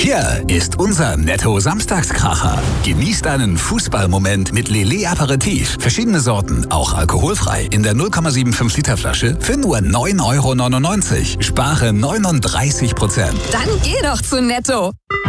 Hier ist unser Netto-Samstagskracher. Genießt einen Fußballmoment mit Lillet Aperitif. Verschiedene Sorten, auch alkoholfrei, in der 0,75 Liter Flasche für nur 9,99 €. Spare 39%. Dann geh doch zu Netto.